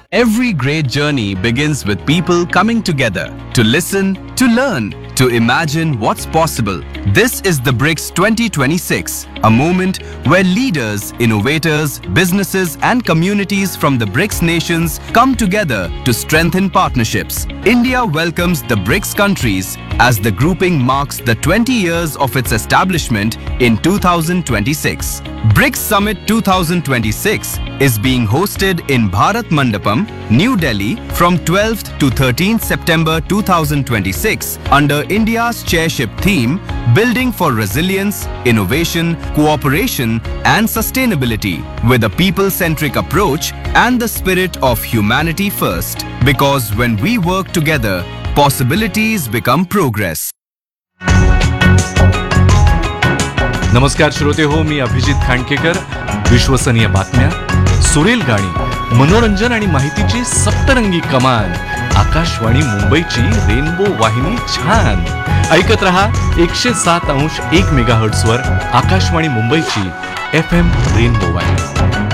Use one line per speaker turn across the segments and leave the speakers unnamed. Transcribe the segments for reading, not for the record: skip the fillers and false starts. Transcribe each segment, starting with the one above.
Every great journey begins with people coming together to listen, to learn, to imagine what's possible. This is the BRICS 2026, a moment where leaders, innovators, businesses and communities from the BRICS nations come together to strengthen partnerships. India welcomes the BRICS countries as the grouping marks the 20 years of its establishment in 2026. BRICS Summit 2026 is being hosted in Bharat Mandapam, New Delhi from 12th to 13th September 2026 under India's chairship theme Building for Resilience, Innovation, Cooperation and Sustainability with a people-centric approach and the spirit of humanity first. Because when we work together, possibilities become progress.
नमस्कार श्रोते हो, मी अभिजित खांडकेकर. विश्वसनीय बातम्या, सुरेल गाणी, मनोरंजन आणि माहितीची सप्तरंगी कमान. आकाशवाणी मुंबईची रेनबो वाहिनी छान ऐकत रहा. 107.1 मेगाहर्ट्झ वर आकाशवाणी मुंबईची FM रेनबो वाहिनी.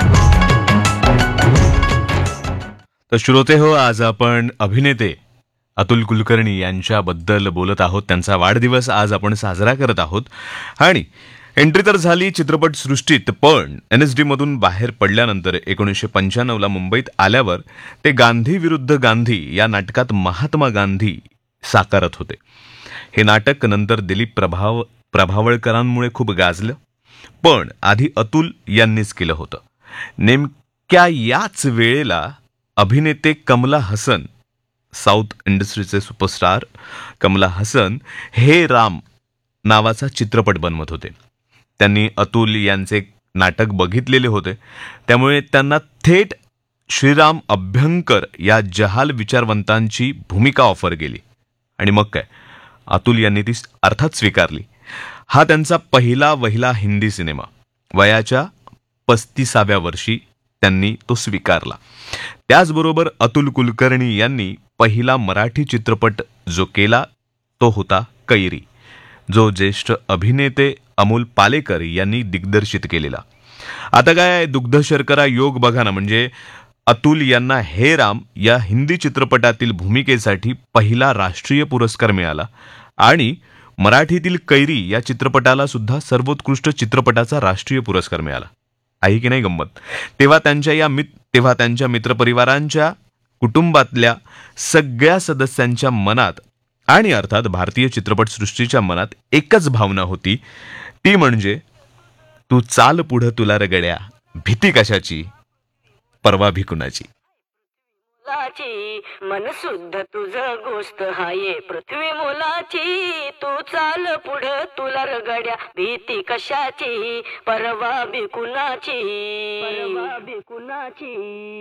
तर श्रोते हो, आज आपण अभिनेते अतुल कुलकर्णी यांच्याबद्दल बोलत आहोत. त्यांचा वाढदिवस आज आपण साजरा करत आहोत. आणि एंट्री तर झाली चित्रपट सृष्टीत, पण NSD मधून बाहेर पडल्यानंतर 1995ला मुंबईत आल्यावर ते गांधी विरुद्ध गांधी या नाटकात महात्मा गांधी साकारत होते. हे नाटक नंतर दिलीप प्रभावळकरांमुळे खूप गाजलं, पण आधी अतुल यांनीच केलं होतं. नेमक्या याच वेळेला अभिनेते कमला हसन, साऊथ इंडस्ट्रीचे सुपरस्टार कमला हसन हे राम नावाचा चित्रपट बनवत होते. त्यांनी अतुल यांचे नाटक बघितलेले होते, त्यामुळे त्यांना थेट श्रीराम अभ्यंकर या जहाल विचारवंतांची भूमिका ऑफर केली. आणि मग काय, अतुल यांनी ती अर्थात स्वीकारली. हा त्यांचा पहिला हिंदी सिनेमा. वयाच्या 35व्या वर्षी त्यांनी तो स्वीकारला. त्याचबरोबर अतुल कुलकर्णी यांनी पहिला मराठी चित्रपट जो केला तो होता कैरी, जो ज्येष्ठ अभिनेते अमोल पालेकर यांनी दिग्दर्शित केलेला. आता काय दुग्ध शर्करा योग बघा ना, म्हणजे अतुल यांना हे राम या हिंदी चित्रपटातील भूमिकेसाठी पहिला राष्ट्रीय पुरस्कार मिळाला आणि मराठीतील कैरी या चित्रपटाला सुद्धा सर्वोत्कृष्ट चित्रपटाचा राष्ट्रीय पुरस्कार मिळाला. आहे की नाही गंमत? तेव्हा त्यांच्या मित्रपरिवारांच्या कुटुंबातल्या सगळ्या सदस्यांच्या मनात आणि अर्थात भारतीय चित्रपटसृष्टीच्या मनात एकच भावना होती, ती म्हणजे तू चाल पुढं तुला रगड्या, भीती कशाची, परवा भी कुणाची.
मन शुद्ध तुझं गोष्ट हाये पृथ्वी मुलाची. तू चाल पुढं तुला रगड्या, भीती कशाची, परवा भी कुणाची.